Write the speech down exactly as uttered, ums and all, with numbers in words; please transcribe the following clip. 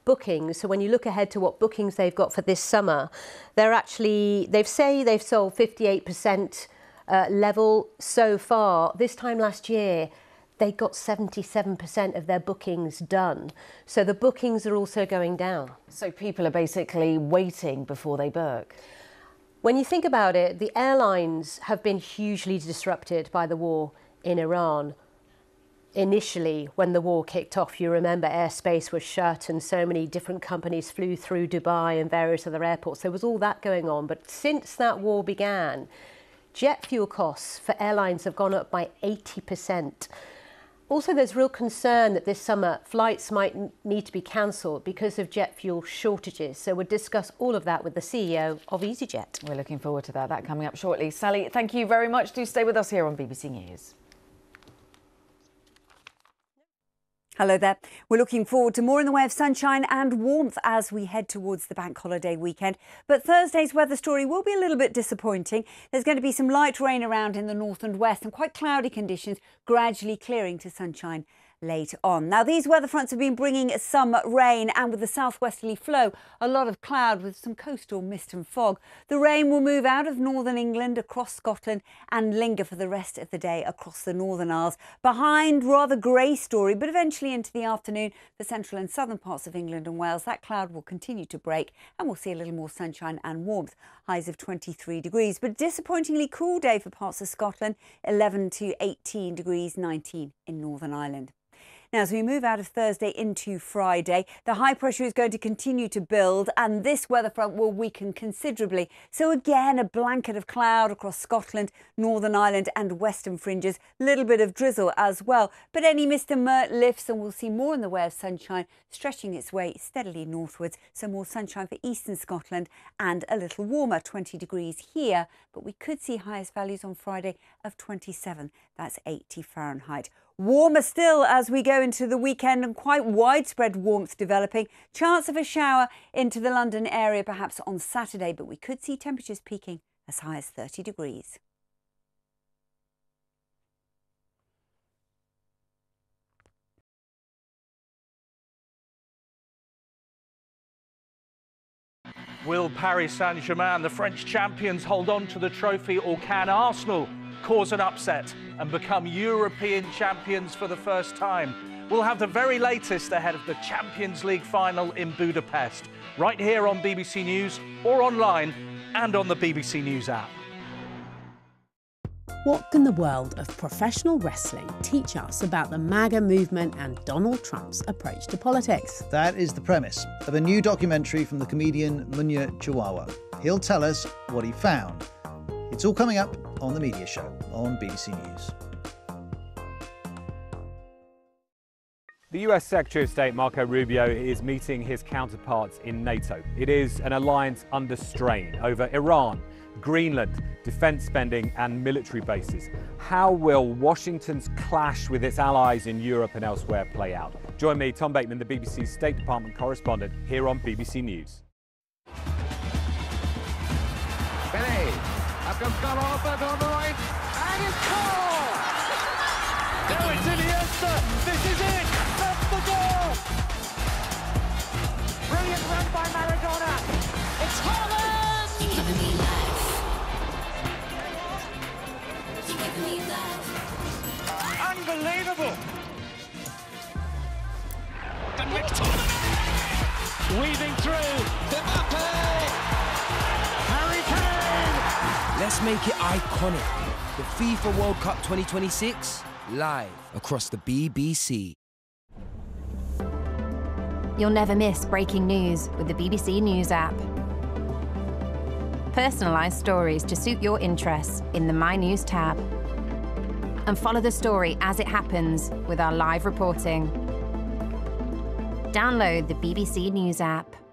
bookings. So when you look ahead to what bookings they've got for this summer, they're actually, they've say they've sold fifty-eight percent uh, level so far. This time last year, they got seventy-seven percent of their bookings done. So the bookings are also going down. So people are basically waiting before they book. When you think about it, the airlines have been hugely disrupted by the war in Iran. Initially, when the war kicked off, you remember airspace was shut and so many different companies flew through Dubai and various other airports. There was all that going on. But since that war began, jet fuel costs for airlines have gone up by eighty percent. Also, there's real concern that this summer flights might need to be cancelled because of jet fuel shortages. So we'll discuss all of that with the C E O of EasyJet. We're looking forward to that. That coming up shortly. Sally, thank you very much. Do stay with us here on B B C News. Hello there. We're looking forward to more in the way of sunshine and warmth as we head towards the bank holiday weekend. But Thursday's weather story will be a little bit disappointing. There's going to be some light rain around in the north and west and quite cloudy conditions, gradually clearing to sunshine late on. Now, these weather fronts have been bringing some rain, and with the southwesterly flow, a lot of cloud with some coastal mist and fog. The rain will move out of northern England across Scotland and linger for the rest of the day across the Northern Isles. Behind, rather grey story, but eventually into the afternoon, the central and southern parts of England and Wales, that cloud will continue to break and we'll see a little more sunshine and warmth. Highs of twenty-three degrees, but disappointingly cool day for parts of Scotland, eleven to eighteen degrees, nineteen in Northern Ireland. Now, as we move out of Thursday into Friday, the high pressure is going to continue to build and this weather front will weaken considerably. So again, a blanket of cloud across Scotland, Northern Ireland and western fringes. A little bit of drizzle as well. But any mist and murk lifts and we'll see more in the way of sunshine stretching its way steadily northwards. So more sunshine for eastern Scotland and a little warmer, twenty degrees here. But we could see highest values on Friday of twenty-seven. That's eighty Fahrenheit. Warmer still as we go into the weekend and quite widespread warmth developing. Chance of a shower into the London area perhaps on Saturday, but we could see temperatures peaking as high as thirty degrees. Will Paris Saint-Germain, the French champions, hold on to the trophy, or can Arsenal cause an upset and become European champions for the first time? We'll have the very latest ahead of the Champions League final in Budapest, right here on B B C News or online and on the B B C News app. What can the world of professional wrestling teach us about the MAGA movement and Donald Trump's approach to politics? That is the premise of a new documentary from the comedian Munya Chawawa. He'll tell us what he found. It's all coming up on The Media Show on B B C News. The U S Secretary of State Marco Rubio is meeting his counterparts in NATO. It is an alliance under strain over Iran, Greenland, defence spending and military bases. How will Washington's clash with its allies in Europe and elsewhere play out? Join me, Tom Bateman, the B B C State Department correspondent, here on B B C News. Benny, up comes Carl Oliver on the right, and it's goal! Now it's Iniesta, this is it, that's the goal! Brilliant run by Maradona, it's Haaland! You're giving me life. You're giving me life. Unbelievable! And McTominay! Weaving through, Mbappe! Harry Kane! Let's make it iconic. The FIFA World Cup twenty twenty-six, live across the B B C. You'll never miss breaking news with the B B C News app. Personalised stories to suit your interests in the My News tab. And follow the story as it happens with our live reporting. Download the B B C News app.